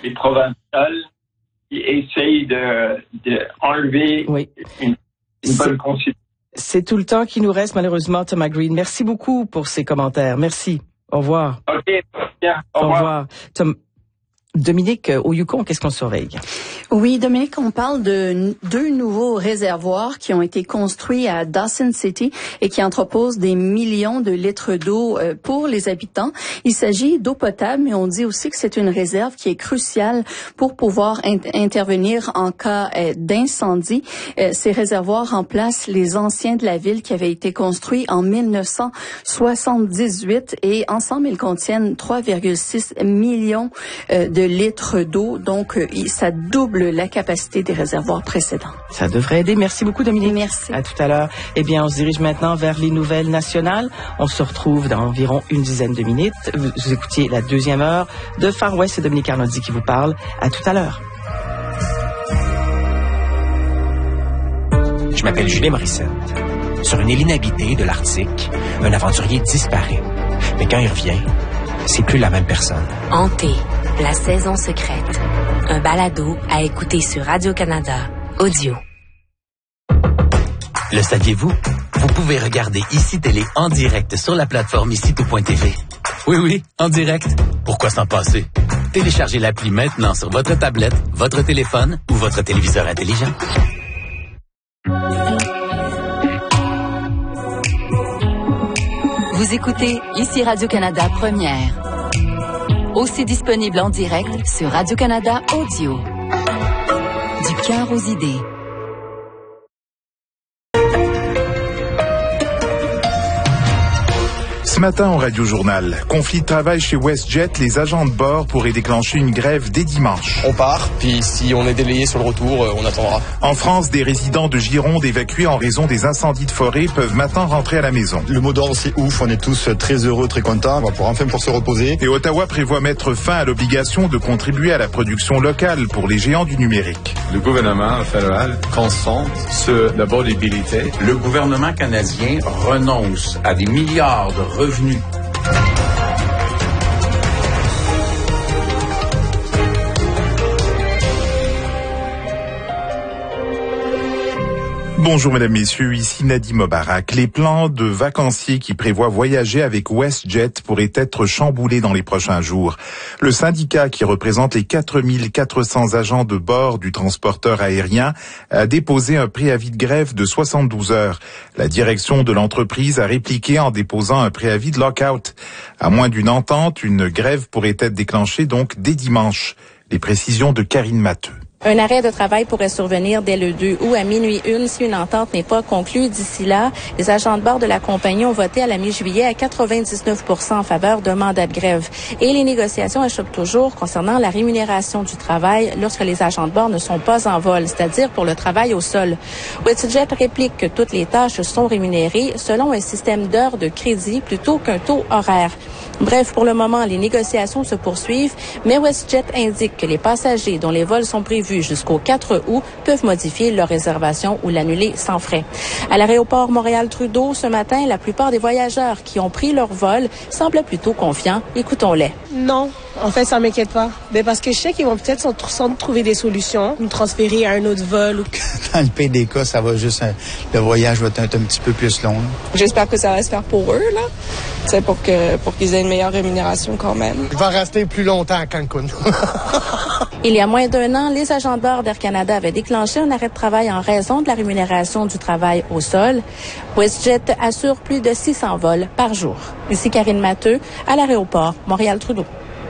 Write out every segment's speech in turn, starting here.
et provinciales qui essayent de enlever une bonne constitution. C'est tout le temps qui nous reste, malheureusement, Thomas Green. Merci beaucoup pour ces commentaires. Merci. Au revoir. OK, bien. Au revoir. Dominique, au Yukon, qu'est-ce qu'on surveille? Oui, Dominique, on parle de 2 nouveaux réservoirs qui ont été construits à Dawson City et qui entreposent des millions de litres d'eau pour les habitants. Il s'agit d'eau potable, mais on dit aussi que c'est une réserve qui est cruciale pour pouvoir intervenir en cas d'incendie. Ces réservoirs remplacent les anciens de la ville qui avaient été construits en 1978 et ensemble, ils contiennent 3,6 millions de litres d'eau. Donc, ça double la capacité des réservoirs précédents. Ça devrait aider. Merci beaucoup, Dominique. Merci. À tout à l'heure. Eh bien, on se dirige maintenant vers les nouvelles nationales. On se retrouve dans environ une dizaine de minutes. Vous écoutiez la 2e heure de Far West. C'est Dominique Arnoldi qui vous parle. À tout à l'heure. Je m'appelle Julien Morissette. Sur une île inhabitée de l'Arctique, un aventurier disparaît. Mais quand il revient, c'est plus la même personne. Hanté, la saison secrète. Un balado à écouter sur Radio-Canada Audio. Le saviez-vous? Vous pouvez regarder ICI Télé en direct sur la plateforme ICI.tv. Oui, en direct. Pourquoi s'en passer? Téléchargez l'appli maintenant sur votre tablette, votre téléphone ou votre téléviseur intelligent. Vous écoutez ici Radio-Canada Première. Aussi disponible en direct sur Radio-Canada Audio. Du cœur aux idées. Ce matin au Radio-Journal, conflit de travail chez WestJet, les agents de bord pourraient déclencher une grève dès dimanche. On part, puis si on est délayé sur le retour, on attendra. En France, des résidents de Gironde évacués en raison des incendies de forêt peuvent maintenant rentrer à la maison. Le mot d'ordre, c'est ouf, on est tous très heureux, très contents, on va pouvoir enfin pouvoir se reposer. Et Ottawa prévoit mettre fin à l'obligation de contribuer à la production locale pour les géants du numérique. Le gouvernement fédéral concentre sur la bodybuilding. Le gouvernement canadien renonce à des milliards de revenus. Bonjour mesdames, messieurs, ici Nadim Mobarak. Les plans de vacanciers qui prévoient voyager avec WestJet pourraient être chamboulés dans les prochains jours. Le syndicat qui représente les 4400 agents de bord du transporteur aérien a déposé un préavis de grève de 72 heures. La direction de l'entreprise a répliqué en déposant un préavis de lockout. À moins d'une entente, une grève pourrait être déclenchée donc dès dimanche. Les précisions de Karine Matteux. Un arrêt de travail pourrait survenir dès le 2 août à minuit 1 si une entente n'est pas conclue. D'ici là, les agents de bord de la compagnie ont voté à la mi-juillet à 99% en faveur d'un mandat de grève. Et les négociations achoppent toujours concernant la rémunération du travail lorsque les agents de bord ne sont pas en vol, c'est-à-dire pour le travail au sol. WestJet réplique que toutes les tâches sont rémunérées selon un système d'heures de crédit plutôt qu'un taux horaire. Bref, pour le moment, les négociations se poursuivent, mais WestJet indique que les passagers dont les vols sont prévus jusqu'au 4 août peuvent modifier leur réservation ou l'annuler sans frais. À l'aéroport Montréal-Trudeau, ce matin, la plupart des voyageurs qui ont pris leur vol semblent plutôt confiants. Écoutons-les. Non, en fait, ça m'inquiète pas. Mais parce que je sais qu'ils vont peut-être trouver des solutions, nous transférer à un autre vol. Dans le pire des cas, ça va juste, le voyage va être un petit peu plus long. J'espère que ça va se faire pour eux, là. C'est pour qu'ils aient une meilleure rémunération quand même. Je vais rester plus longtemps à Cancun. Il y a moins d'1 an, les agents de bord d'Air Canada avaient déclenché un arrêt de travail en raison de la rémunération du travail au sol. WestJet assure plus de 600 vols par jour. Ici Karine Matteux, à l'aéroport Montréal-Trudeau.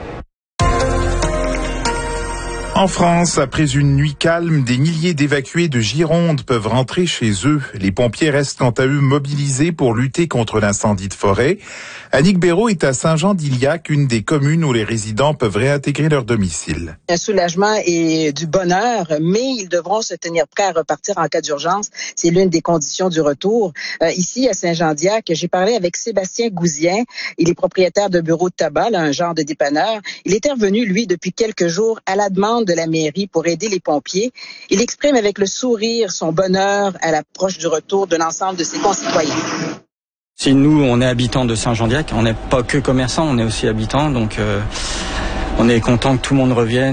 En France, après une nuit calme, des milliers d'évacués de Gironde peuvent rentrer chez eux. Les pompiers restent quant à eux mobilisés pour lutter contre l'incendie de forêt. Annick Béraud est à Saint-Jean-d'Iliac, une des communes où les résidents peuvent réintégrer leur domicile. Un soulagement et du bonheur, mais ils devront se tenir prêts à repartir en cas d'urgence. C'est l'une des conditions du retour. Ici, à Saint-Jean-d'Iliac, j'ai parlé avec Sébastien Gouzien. Il est propriétaire de bureau de tabac, là, un genre de dépanneur. Il était revenu, lui, depuis quelques jours à la demande de la mairie pour aider les pompiers. Il exprime avec le sourire son bonheur à l'approche du retour de l'ensemble de ses concitoyens. Si nous, on est habitants de Saint-Jean-d'Iliac, on n'est pas que commerçants, on est aussi habitants, donc on est content que tout le monde revienne.